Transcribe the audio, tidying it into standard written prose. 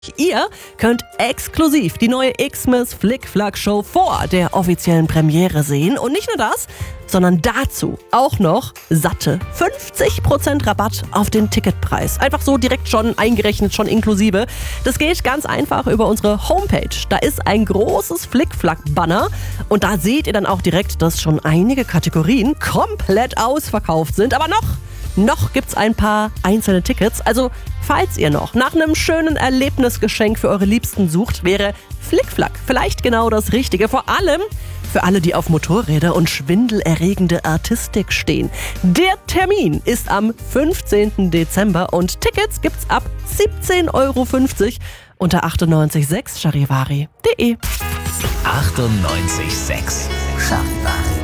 Ihr könnt exklusiv die neue Xmas Flick-Flack Show vor der offiziellen Premiere sehen. Und nicht nur das, sondern dazu auch noch satte 50% Rabatt auf den Ticketpreis. Einfach so direkt schon eingerechnet, schon inklusive. Das geht ganz einfach über unsere Homepage. Da ist ein großes Flick-Flack-Banner und da seht ihr dann auch direkt, dass schon einige Kategorien komplett ausverkauft sind. Aber noch gibt's ein paar einzelne Tickets. Also, falls ihr noch nach einem schönen Erlebnisgeschenk für eure Liebsten sucht, wäre Flick-Flack vielleicht genau das Richtige. Vor allem für alle, die auf Motorräder und schwindelerregende Artistik stehen. Der Termin ist am 15. Dezember und Tickets gibt's ab 17,50 € unter 986charivari.de. 98,6 Charivari.